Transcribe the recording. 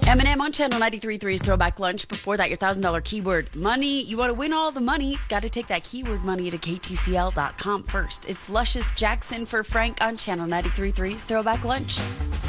Eminem on Channel 93.3's Throwback Lunch. Before that, your $1,000 keyword money. You want to win all the money, got to take that keyword money to ktcl.com first. It's Luscious Jackson for Frank on Channel 93.3's Throwback Lunch.